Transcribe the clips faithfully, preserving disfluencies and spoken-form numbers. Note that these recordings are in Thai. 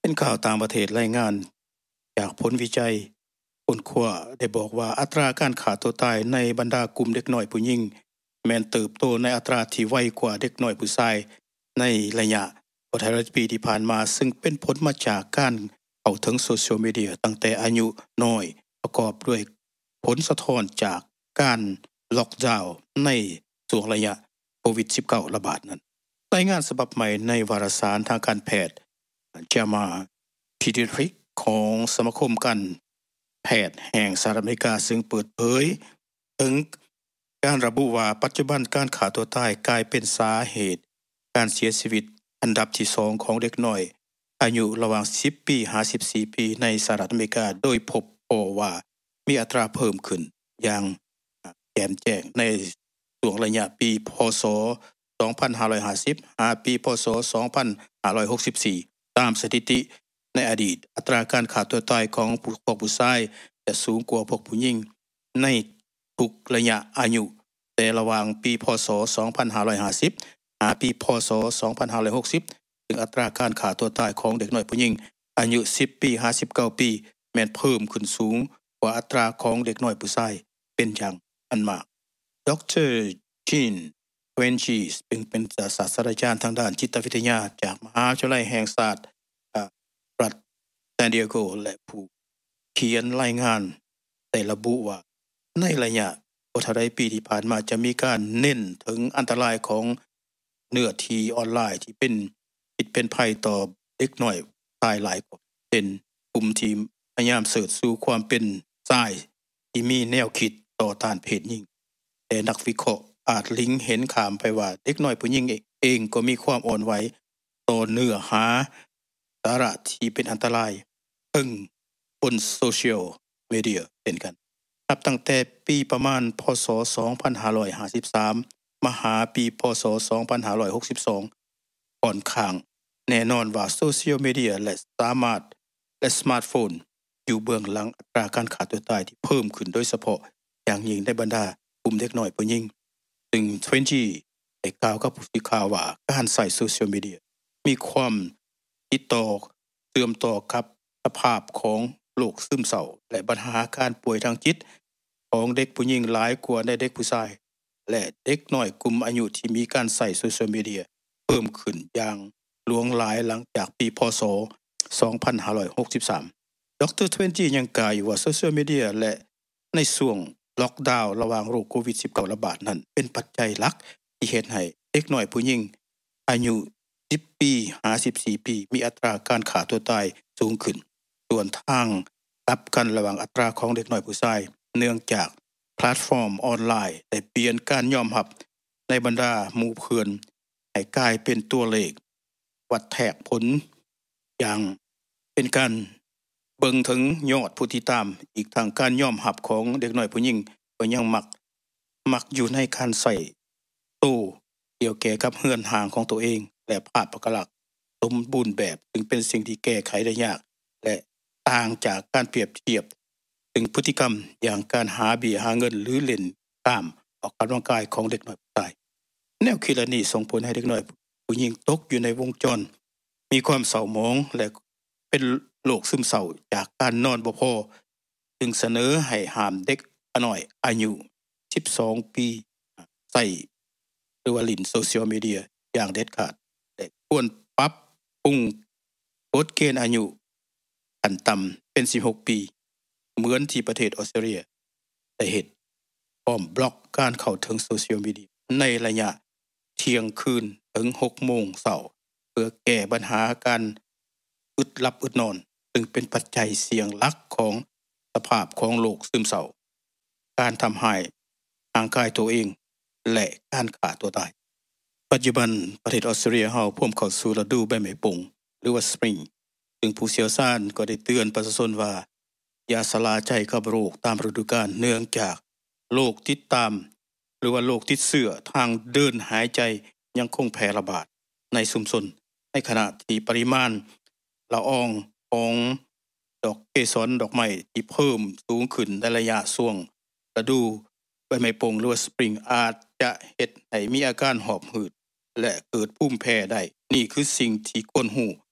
เป็นข่าวต่างประเทศรายงานจากผลวิจัยค้นคว้าได้บอกว่าอัตราการฆ่าตัวตายในบรรดากลุ่มเด็กน้อยผู้หญิงแม้นเติบโตในอัตราที่ไวกว่าเด็กน้อยผู้ชายในระยะกว่าหลายปีที่ผ่านมาซึ่งเป็นผลมาจากการเข้าถึงโซเชียลมีเดียตั้งแต่อายุน้อยประกอบด้วยผลสะท้อนจากการล็อกดาวน์ในช่วงระยะโควิด สิบเก้า ระบาดนั้นรายงานฉบับใหม่ในวารสารทางการแพทย์ JAMA Pediatric ของสมาคมการแพทย์แห่งสหรัฐอเมริกาซึ่งเปิดเผยถึงการระบุว่าปัจจุบันการฆ่าตัวตายกลายเป็นสาเหตุการเสียชีวิตอันดับที่สองของเด็กน้อยอายุระหว่างสิบปีถึงห้าสิบสี่ปีในสหรัฐอเมริกาโดยพบว่ามีอัตราเพิ่มขึ้นอย่างแจ่มแจ้งในช่วงระยะปีพ.ศ. สองพันห้าร้อยห้าสิบ หาปีพ.ศ. สองพันห้าร้อยหกสิบสี่ตามสถิติในอดีตอัตราการฆ่าตัวตายของพวกผู้ชายจะสูงกว่าพวกผู้หญิงในทุกระยะอายุแต่ระหว่างปีพ.ศ. สองพันห้าร้อยห้าสิบ หาปีพ.ศ. สองพันห้าร้อยหกสิบถึงอัตราการฆ่าตัวตายของเด็กน้อยผู้หญิงอายุสิบปีถึงห้าสิบเก้าปีแม้นเพิ่มขึ้นสูงกว่าอัตราของเด็กน้อยผู้ชายเป็นอย่างอันมากดร. Jean Quenches เป็นเป็นศาสตราจารย์ทางด้านจิตวิทยาจากมหาวิทยาลัยแห่งศาสตร์รัฐซานดิเอโกและผู้เขียนรายงานได้ระบุว่าในระยะบ่เท่าใดปีที่ผ่านมาจะมีการเน้นถึงอันตรายของเนื้อที่ออนไลน์ที่เป็นผิดเป็นภัยต่อเด็กน้อยชายหลายคนเป็นกลุ่มที่พยายามเสริฐสู่ความเป็นชายที่มีแนวคิดต่อต้านเพศหญิงแต่นักวิเคราะห์อาจลิงเห็นข้ามไปว่าเด็กน้อยผู้หญิงเองก็มีความอ่อนไหวต่อเนื้อหาสาระที่เป็นอันตรายซึ่งบนโซเชียลมีเดียเป็นกันนับตั้งแต่ปีประมาณพ.ศ. สองพันห้าร้อยห้าสิบสามมาหาปีพ.ศ. สองพันห้าร้อยหกสิบสองค่อนข้างแน่นอนว่าโซเชียลมีเดียและสามารถและสมาร์ทโฟนอยู่เบื้องหลังอัตราการฆ่าตัวตายที่เพิ่มขึ้นโดยเฉพาะอย่างยิ่งในบรรดากลุ่มเด็กน้อยผู้หญิงซึ่งทเวนตี้ได้กล่าวกับผู้สื่อข่าวว่าการใช้โซเชียลมีเดียมีความติดต่อเชื่อมต่อกับสภาพของโรคซึมเศร้าและปัญหาการป่วยทางจิตของเด็กผู้หญิงหลายกว่าในเด็กผู้ชายและเด็กน้อยกลุ่มอายุที่มีการใช้โซเชียลมีเดียเพิ่มขึ้นอย่างหลวงหลายหลังจากปีพ.ศ. สองพันห้าร้อยหกสิบสามดร. ทเวนตี้ยังกล่าวอยู่ว่าโซเชียลมีเดียและในช่วงล็อกดาวน์ระหว่างโรคโควิด สิบเก้า ระบาดนั้นเป็นปัจจัยหลักที่เฮ็ดให้เด็กน้อยผู้หญิงอายุสิบปีถึงห้าสิบสี่ปีมีอัตราการฆ่าตัวตายสูงขึ้นส่วนทางกลับกันระหว่างอัตราของเด็กน้อยผู้ชายเนื่องจากแพลตฟอร์มออนไลน์ได้เปลี่ยนการยอมรับในบรรดาหมู่เพื่อนให้กลายเป็นตัวเลขวัดแทกผลอย่างเป็นการเบิ่งถึงยอดผู้ติดตามอีกทางการยอมรับของเด็กน้อยผู้หญิงก็ยังมักมักอยู่ในการใส่ตู้เกี่ยวแก่กับเฮือนห่างของตัวเองและภาพปกลักษณ์สมบูรณ์แบบซึ่งเป็นสิ่งที่แก้ไขได้ยากและต่างจากการเปรียบเทียบถึงพฤติกรรมอย่างการหาเบี้ยหาเงินหรือเล่นกล้ามออกกำลังกายของเด็กน้อยผู้ชายแนวคิดเหล่านี้ส่งผลให้เด็กน้อยผู้หญิงตกอยู่ในวงจรมีความเศร้าหมองและเป็นโรคซึมเศร้าจากการนอนบ่พอจึงเสนอให้ห้ามเด็กน้อยอายุสิบสองปีใช้หรือว่าเล่นโซเชียลมีเดียอย่างเด็ดขาดและควรปรับปรุงกฎเกณฑ์อายุขั้นต่ำเป็นสิบหกปีเหมือนที่ประเทศออสเตรเลียได้เฮ็ดพร้อมบล็อกการเข้าถึงโซเชียลมีเดียในระยะเที่ยงคืนถึงหกโมงเช้าเพื่อแก้ปัญหาการอึดหลับอึดนอนซึ่งเป็นปัจจัยเสี่ยงหลักของสภาพของโรคซึมเศร้าการทำให้ร่างกายตัวเองและการฆ่าตัวตายปัจจุบันประเทศออสเตรเลียเฮาพร้อมเข้าสู่ฤดูใบไม้ผลิหรือว่า Spring ซึ่งผู้เชี่ยวชาญก็ได้เตือนประชาชนว่าอย่าชะล่าใจกับโรคตามฤดูกาลเนื่องจากโรคติดตามหรือว่าโรคติดเชื้อทางเดินหายใจยังคงแพร่ระบาดในชุมชนในขณะที่ปริมาณละอองของดอกเกสรดอกไม้ที่เพิ่มสูงขึ้นในระยะช่วงฤดูใบไม้ผลิหรือว่า Spring อาจจะเฮ็ดให้มีอาการหอบหืดและเกิดภูมิแพ้ได้นี่คือสิ่งที่ควรรู้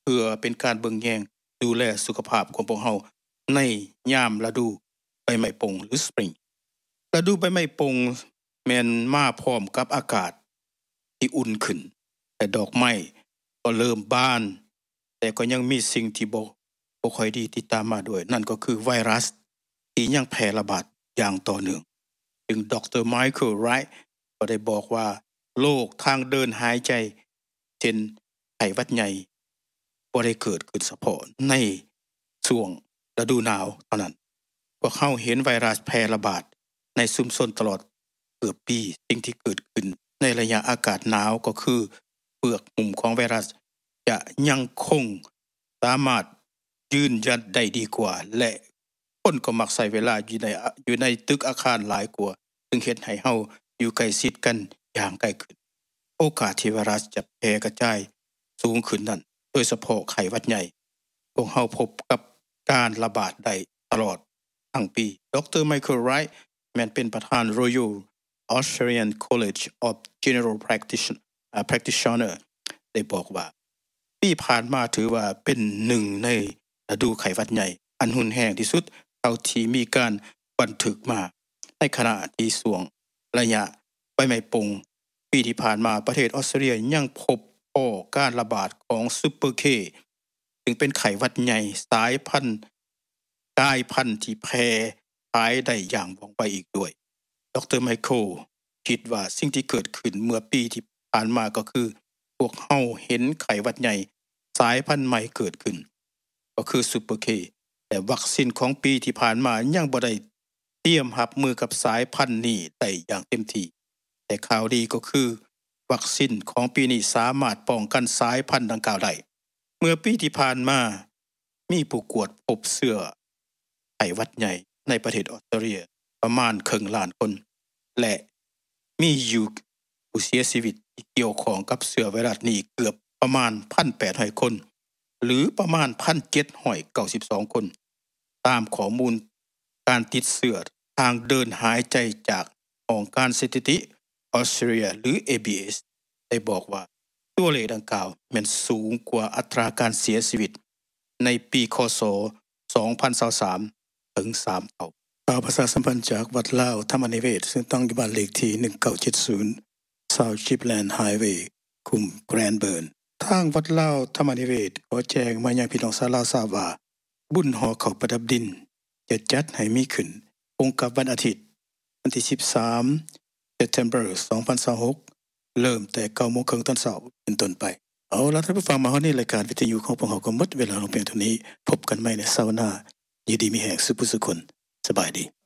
พื่อเป็นการเบิ่งแยงดูแลสุขภาพของพวกเฮาในยามฤดูใบไม้ปลิงหรือ Spring ฤดูใบไม้ปลิงแม่นมาพร้อมกับอากาศที่อุ่นขึ้นแต่ดอกไม้ก็เริ่มบานแต่ก็ยังมีสิ่งที่บ่บ่ค่อยดีติดตามมาด้วยนั่นก็คือไวรัสที่ยังแพร่ระบาดอย่างต่อเนื่องซึ่งดร. Michael Wright ก็ได้บอกว่าโรคทางเดินหายใจเช่นไข้หวัดใหญ่บ่ได้เกิดขึ้นเฉพาะในช่วงฤดูหนาวเท่านั้นพวกเราเห็นไวรัสแพร่ระบาดในชุมชนตลอดเกือบปีสิ่งที่เกิดขึ้นในระยะอากาศหนาวก็คือเปลือกหุ้มของไวรัสจะยังคงสามารถยืนยันได้ดีกว่าและคนก็มักใช้เวลาอยู่ในอยู่ในตึกอาคารหลายกว่าซึ่งเฮ็ดให้เฮาอยู่ใกล้ชิดกันอย่างใกล้ขึ้นโอกาสที่ไวรัสจะแพร่กระจายสูงขึ้นนั้นโดยเฉพาะไข้หวัดใหญ่พวกเฮาพบกับการระบาดได้ตลอดทั้งปีดร. Michael Wright แม่นเป็นประธาน Royal Australian College of General Practitioners ได้บอกว่าปีผ่านมาถือว่าเป็นหนึ่งในฤดูไข้หวัดใหญ่อันรุนแรงที่สุดเท่าที่มีการบันทึกมาในขณะที่ช่วงระยะใบไม้ปลิงปีที่ผ่านมาประเทศออสเตรเลียยังพบพ้อการระบาดของซุปเปอร์เคซึ่งเป็นไข้หวัดใหญ่สายพันธุ์กลายพันธุ์ที่แพร่หายได้อย่างว่องไวอีกด้วยดร. Michael คิดว่าสิ่งที่เกิดขึ้นเมื่อปีที่ผ่านมาก็คือพวกเฮาเห็นไข้หวัดใหญ่สายพันธุ์ใหม่เกิดขึ้นก็คือซุปเปอร์เคแต่วัคซีนของปีที่ผ่านมายังบ่ได้เตรียมรับมือกับสายพันธุ์นี้ได้อย่างเต็มที่แต่ข่าวดีก็คือวัคซีนของปีนี้สามารถป้องกันสายพันธุ์ดังกล่าวได้เมื่อปีที่ผ่านมามีผู้กวดพบเชื้อไข้หวัดใหญ่ในประเทศออสเตรเลียประมาณครึ่งล้านคนและมีอยู่ผู้เสียชีวิตที่เกี่ยวข้องกับเชื้อไวรัสนี้เกือบประมาณ หนึ่งพันแปดร้อย คนหรือประมาณ หนึ่งพันเจ็ดร้อยเก้าสิบสอง คนตามข้อมูลการติดเชื้อทางเดินหายใจจากองค์การสถิติออสเตรเลียหรือ เอ บี เอส ได้บอกว่าตัวเลขดังกล่าวแม่นสูงกว่าอัตราการเสียชีวิตในปีคศสองพันยี่สิบสามถึงสามเท่าข่าวประชาสัมพันธ์จากวัดลาวธรรมนิเวศซึ่งตั้งอยู่บ้านเลขที่หนึ่งเก้าเจ็ดศูนย์ South Shipland Highway คุมแกรนเบิร์นทางวัดลาวธรรมนิเวศขอแจ้งมายังพี่น้องชาวลาวทราบว่าบุญหอเขาประดับดินจะจัดให้มีขึ้นตรงกับวันอาทิตย์วันที่สิบสาม September สองพันยี่สิบหกเริ่มแต่ เก้าโมงครึ่ง ตอนเช้าเป็นต้นไปเอาล่ะท่านผู้ฟังมาฮอดนี้รายการวิทยุของพวกเราก็หมดเวลาลงเพียงเท่านี้พบกันใหม่ในเสาร์หน้ายินดีมีแห่งสุขสุขคนสบายดี